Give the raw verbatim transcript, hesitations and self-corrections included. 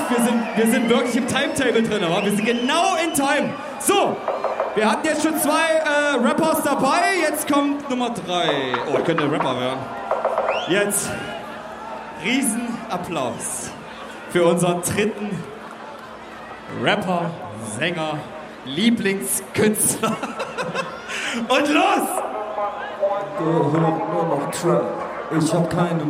wir sind, wir sind wirklich im Timetable drin, aber wir sind genau in Time. So, wir hatten jetzt schon zwei äh, Rappers dabei, jetzt kommt Nummer drei. Oh, ich könnte Rapper werden. Jetzt Riesenapplaus für unseren dritten Rapper, Sänger, Lieblingskünstler. Und los! Gehört nur noch Trap. Ich hab keine